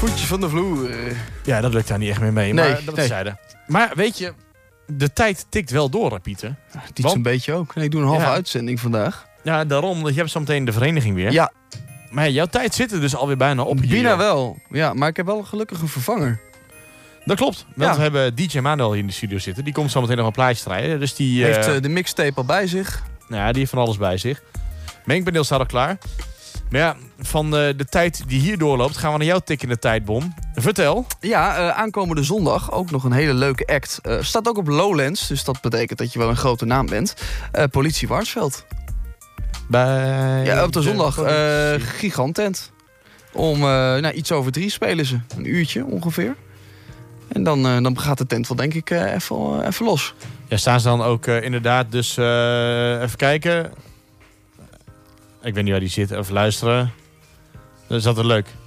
Voetjes van de vloer. Ja, dat lukt daar niet echt meer mee. Nee, Maar dat nee. zeiden. Maar weet je, de tijd tikt wel door, hè, Pieter. Iets een beetje ook. Nee, ik doe een halve uitzending vandaag. Ja, daarom. Je hebt zo meteen de vereniging weer. Ja, Maar jouw tijd zit er dus alweer bijna op hier. bijna wel. Ja, maar ik heb wel gelukkig een vervanger. Dat klopt. Want Ja. we hebben DJ Manuel hier in de studio zitten. Die komt zo meteen nog een plaatje strijden. Dus die, Heeft de mixtape al bij zich. nou ja, die heeft van alles bij zich. Mengpaneel staat al klaar. Maar ja, van de tijd die hier doorloopt, gaan we naar jouw tikkende tijdbom. Vertel. Ja, aankomende zondag ook nog een hele leuke act. Staat ook op Lowlands, dus dat betekent dat je wel een grote naam bent. Politie Warnsveld. Ja, op de zondag. Gigantent. Om iets over 3 spelen ze. Een uurtje ongeveer. En dan gaat de tent wel denk ik even los. Ja, staan ze dan ook inderdaad dus... even kijken. Ik weet niet waar die zit. Even luisteren. Dat is altijd leuk.